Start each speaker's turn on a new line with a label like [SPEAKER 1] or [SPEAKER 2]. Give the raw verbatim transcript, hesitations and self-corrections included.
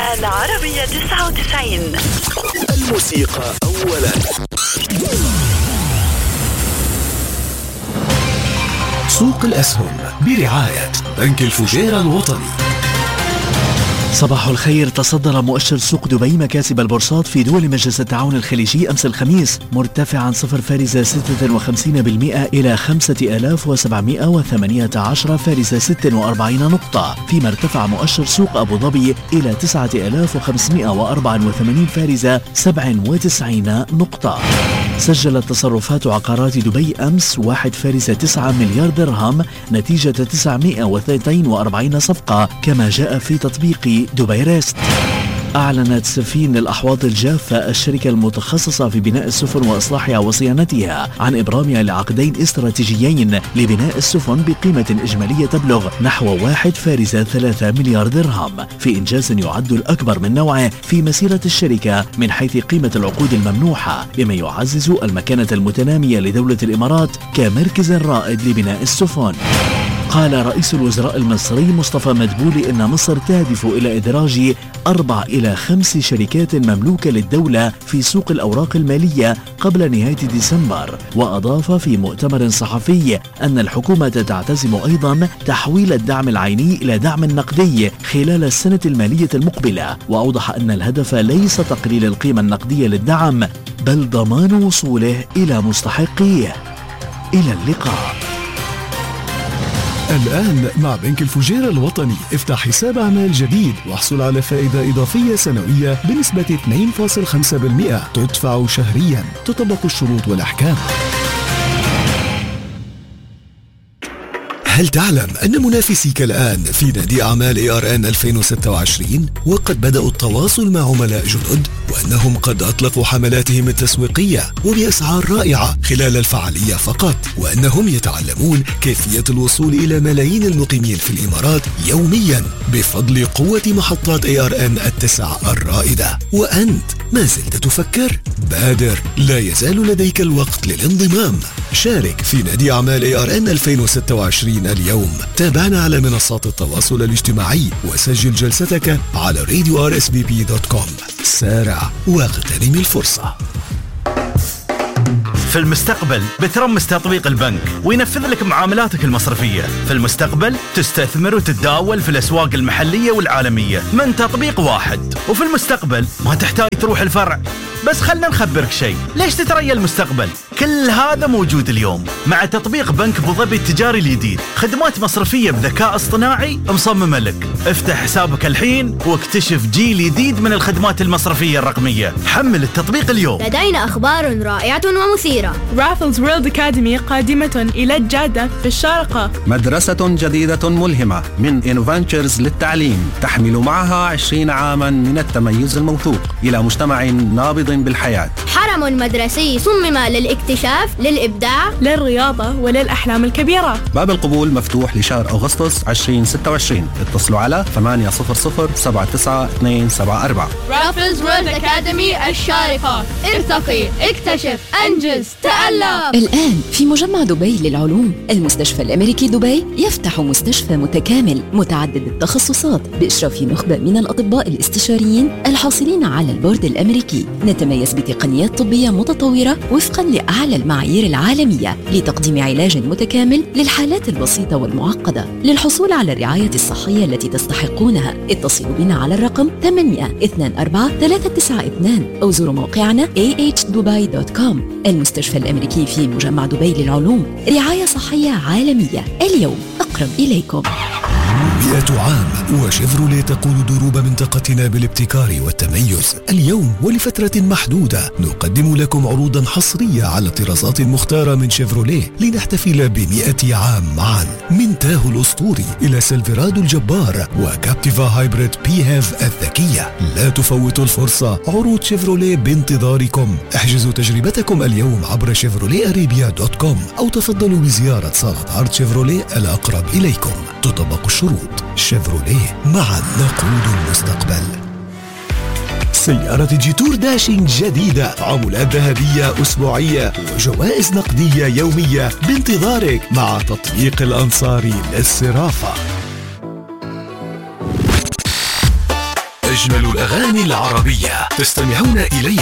[SPEAKER 1] العربية تسعة وتسعين.
[SPEAKER 2] الموسيقى أولا. سوق الأسهم برعاية بنك الفجيرة الوطني.
[SPEAKER 3] صباح الخير. تصدر مؤشر سوق دبي مكاسب البورصات في دول مجلس التعاون الخليجي أمس الخميس مرتفعا صفر فاصلة ستة وخمسين بالمئة إلى خمسة آلاف وسبعمئة وثمانية عشر فاصلة ستة وأربعين نقطة، فيما ارتفع مؤشر سوق أبو ظبي إلى تسعة آلاف وخمسمئة وأربعة وثمانين فاصلة سبعة وتسعين نقطة. سجلت تصرفات عقارات دبي أمس واحد فاصلة تسعة مليار درهم نتيجة تسعمئة واثنين وأربعين صفقة، كما جاء في تطبيق دبي ريست. أعلنت سفين الأحواض الجافة الشركة المتخصصة في بناء السفن وإصلاحها وصيانتها عن إبرامها لعقدين استراتيجيين لبناء السفن بقيمة إجمالية تبلغ نحو واحد فاصلة ثلاثة مليار درهم، في إنجاز يعد الأكبر من نوعه في مسيرة الشركة من حيث قيمة العقود الممنوحة، بما يعزز المكانة المتنامية لدولة الإمارات كمركز رائد لبناء السفن. قال رئيس الوزراء المصري مصطفى مدبولي إن مصر تهدف إلى إدراج أربع إلى خمس شركات مملوكة للدولة في سوق الأوراق المالية قبل نهاية ديسمبر، وأضاف في مؤتمر صحفي أن الحكومة تعتزم أيضا تحويل الدعم العيني إلى دعم نقدي خلال السنة المالية المقبلة، وأوضح أن الهدف ليس تقليل القيمة النقدية للدعم بل ضمان وصوله إلى مستحقيه. إلى اللقاء.
[SPEAKER 2] الآن مع بنك الفجيرة الوطني افتح حساب أعمال جديد واحصل على فائدة إضافية سنوية بنسبة اثنين فاصلة خمسة بالمئة تدفع شهريا، تطبق الشروط والأحكام. هل تعلم أن منافسيك الآن في نادي أعمال إيه آر إن ألفين وستة وعشرين وقد بدأوا التواصل مع عملاء جدد، وأنهم قد أطلقوا حملاتهم التسويقية وبأسعار رائعة خلال الفعالية فقط، وأنهم يتعلمون كيفية الوصول إلى ملايين المقيمين في الإمارات يوميا بفضل قوة محطات إيه آر إن التسع الرائدة؟ وأنت ما زلت تفكر؟ بادر، لا يزال لديك الوقت للانضمام. شارك في نادي أعمال إيه آر إن ألفين وستة وعشرين اليوم. تابعنا على منصات التواصل الاجتماعي وسجل جلستك على راديو آر إس بي بي دوت كوم. سارع واغتنم الفرصة.
[SPEAKER 4] في المستقبل بترمس تطبيق البنك وينفذ لك معاملاتك المصرفية. في المستقبل تستثمر وتتداول في الأسواق المحلية والعالمية من تطبيق واحد. وفي المستقبل ما تحتاج تروح الفرع. بس خلنا نخبرك شيء، ليش تتريا المستقبل؟ كل هذا موجود اليوم مع تطبيق بنك أبو ظبي التجاري الجديد. خدمات مصرفية بذكاء اصطناعي مصممة لك. افتح حسابك الحين واكتشف جيل جديد من الخدمات المصرفية الرقمية. حمل التطبيق اليوم.
[SPEAKER 5] لدينا أخبار رائعة ومثيرة.
[SPEAKER 6] رافلز وورلد أكاديمي قادمة إلى الجادة في الشارقة.
[SPEAKER 7] مدرسة جديدة ملهمة من إنوفانتشرز للتعليم تحمل معها عشرين عاما من التميز الموثوق إلى مجتمع نابض بالحياة.
[SPEAKER 5] حرم مدرسي صمم للاكتشاف، للإبداع،
[SPEAKER 6] للرياضة وللأحلام الكبيرة.
[SPEAKER 7] باب القبول مفتوح لشهر أغسطس ألفين وستة وعشرين. اتصلوا على ثمانية صفر صفر سبعة تسعة اثنين سبعة أربعة.
[SPEAKER 8] رافلز وورلد أكاديمي الشارقة. ارتقي، اكتشف، أنجز، تألق.
[SPEAKER 9] الآن في مجمع دبي للعلوم، المستشفى الأمريكي دبي يفتح مستشفى متكامل متعدد التخصصات بإشراف نخبة من الأطباء الاستشاريين الحاصلين على البورد الأمريكي. نتميز بتقنيات طبية متطورة وفقا لأعلى المعايير العالمية لتقديم علاج متكامل للحالات البسيطة والمعقدة. للحصول على الرعاية الصحية التي تستحقونها اتصلوا بنا على الرقم ثمانية اثنين أربعة ثلاثة تسعة اثنين أو زوروا موقعنا إيه إتش دبي دوت كوم. المستشفى الأمريكي في مجمع دبي للعلوم، رعاية صحية عالمية اليوم أقرب إليكم.
[SPEAKER 2] مئة عام وشيفروليه تقود دروب منطقتنا بالابتكار والتميز. اليوم ولفترة محدودة نقدم لكم عروضا حصرية على الطرازات المختارة من شيفروليه لنحتفل بمئة عام معا. من تاهو الأسطوري إلى سيلفرادو الجبار وكابتيفا هايبريد بي هاف الذكية. لا تفوتوا الفرصة، عروض شيفروليه بانتظاركم. احجزوا تجربتكم اليوم عبر شيفروليه أريبيا دوت كوم أو تفضلوا بزيارة صالة عرض شيفروليه الأقرب إليكم. تطبق الشروط. شيفروليه، معا نقود المستقبل. سيارة جيتور داشينج جديدة، عمولات ذهبية أسبوعية وجوائز نقدية يومية بانتظارك مع تطبيق الأنصاري للصرافة. أجمل الأغاني العربية تستمعون إليها